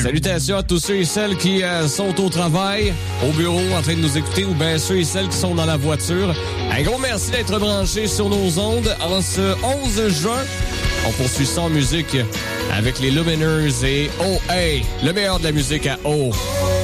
Salutations à tous ceux et celles qui sont au travail, au bureau, en train de nous écouter, ou bien ceux et celles qui sont dans la voiture. Un gros merci d'être branchés sur nos ondes en ce 11 juin. On poursuit ça en musique avec les Luminers et Oh Hey, le meilleur de la musique à Oh.